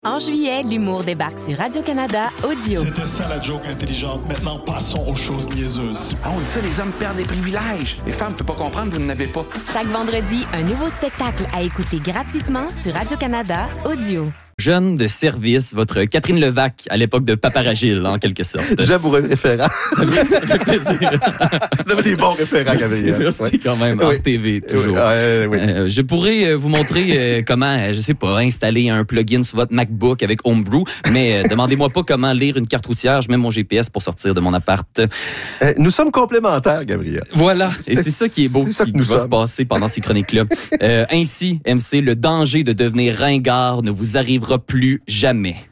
En juillet, l'humour débarque sur Radio-Canada Audio. C'était ça la joke intelligente. Maintenant, passons aux choses niaiseuses. Ah, on dit ça, les hommes perdent des privilèges. Les femmes ne peuvent pas comprendre, vous n'en avez pas. Chaque vendredi, un nouveau spectacle à écouter gratuitement sur Radio-Canada Audio. Jeune de service, votre Catherine Levac à l'époque de Paparagile, en quelque sorte. J'aime vos référents. Ça fait plaisir. Vous avez des bons référents, Gabriel. Merci quand même, Oui. RTV, toujours. Oui. Je pourrais vous montrer comment, je sais pas, installer un plugin sur votre MacBook avec Homebrew, mais demandez-moi pas comment lire une carte routière. Je mets mon GPS pour sortir de mon appart. Nous sommes complémentaires, Gabriel. Voilà, et c'est ça qui est beau, C'est ça qui que nous va se sommes. passer pendant ces chroniques-là. Ainsi, MC, le danger de devenir ringard ne vous arrivera plus jamais.